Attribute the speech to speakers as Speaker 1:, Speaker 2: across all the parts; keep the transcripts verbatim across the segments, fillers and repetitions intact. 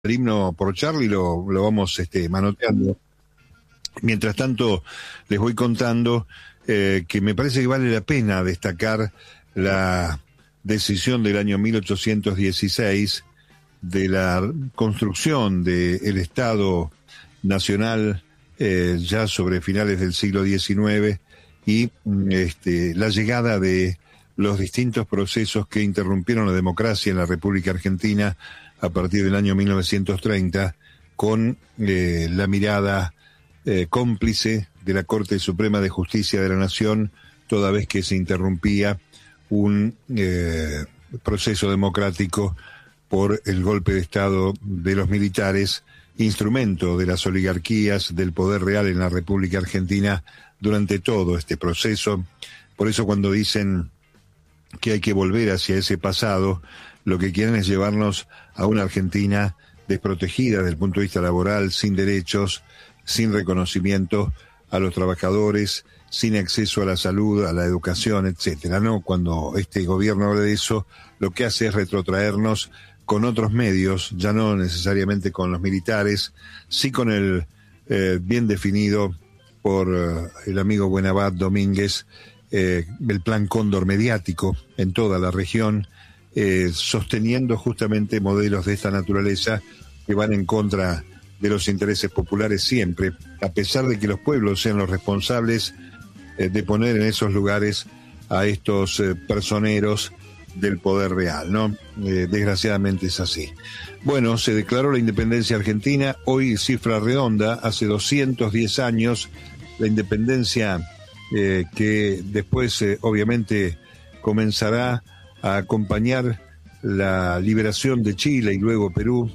Speaker 1: el himno por Charlie, lo, lo vamos este, manoteando. Mientras tanto, les voy contando eh, que me parece que vale la pena destacar la decisión del año mil ochocientos dieciséis de la construcción del Estado Nacional eh, ya sobre finales del siglo diecinueve y este, la llegada de los distintos procesos que interrumpieron la democracia en la República Argentina a partir del año mil novecientos treinta, con eh, la mirada eh, cómplice de la Corte Suprema de Justicia de la Nación, toda vez que se interrumpía un eh, proceso democrático por el golpe de Estado de los militares, instrumento de las oligarquías del poder real en la República Argentina durante todo este proceso. Por eso cuando dicen que hay que volver hacia ese pasado, lo que quieren es llevarnos a una Argentina desprotegida desde el punto de vista laboral, sin derechos, sin reconocimiento a los trabajadores, sin acceso a la salud, a la educación, etcétera, ¿no? Cuando este gobierno habla de eso, lo que hace es retrotraernos con otros medios, ya no necesariamente con los militares, sí con el eh, bien definido por uh, el amigo Buenabad Domínguez, eh, el plan Cóndor mediático en toda la región, eh, sosteniendo justamente modelos de esta naturaleza que van en contra de los intereses populares siempre, a pesar de que los pueblos sean los responsables eh, de poner en esos lugares a estos eh, personeros del poder real, ¿no? Eh, desgraciadamente es así. Bueno, se declaró la independencia argentina, hoy cifra redonda, hace doscientos diez años, la independencia eh, que después eh, obviamente comenzará a acompañar la liberación de Chile y luego Perú,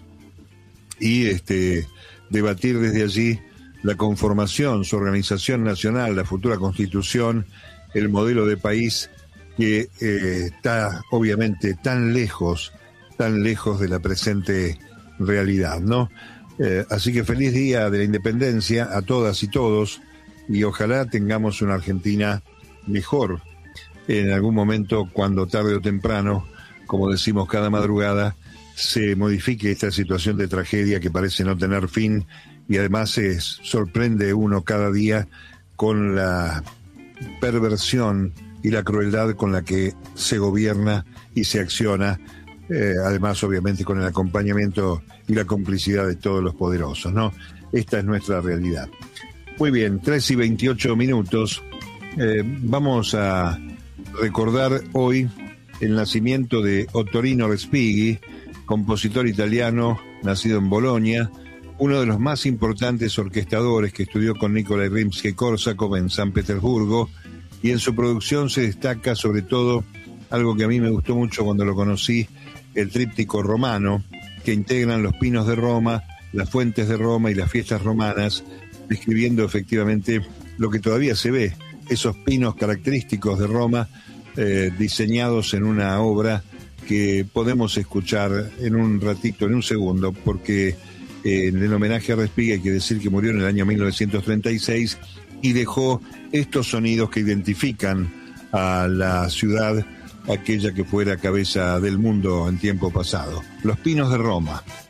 Speaker 1: y este debatir desde allí la conformación, su organización nacional, la futura constitución, el modelo de país que eh, está obviamente tan lejos, tan lejos de la presente realidad, ¿no? Eh, así que feliz día de la independencia a todas y todos, y ojalá tengamos una Argentina mejor en algún momento, cuando tarde o temprano, como decimos cada madrugada, se modifique esta situación de tragedia que parece no tener fin, y además se sorprende uno cada día con la perversión y la crueldad con la que se gobierna y se acciona, eh, además obviamente con el acompañamiento y la complicidad de todos los poderosos, ¿no? Esta es nuestra realidad. Muy bien, tres y veintiocho minutos. Eh, vamos a recordar hoy el nacimiento de Ottorino Respighi, compositor italiano, nacido en Bolonia, uno de los más importantes orquestadores que estudió con Nikolai Rimsky-Korsakov en San Petersburgo, y en su producción se destaca sobre todo algo que a mí me gustó mucho cuando lo conocí, el tríptico romano, que integran los pinos de Roma, las fuentes de Roma y las fiestas romanas, describiendo efectivamente lo que todavía se ve, esos pinos característicos de Roma, eh, diseñados en una obra que podemos escuchar en un ratito, en un segundo, porque eh, en el homenaje a Respighi hay que decir que murió en el año mil novecientos treinta y seis y dejó estos sonidos que identifican a la ciudad, aquella que fuera cabeza del mundo en tiempo pasado. Los pinos de Roma.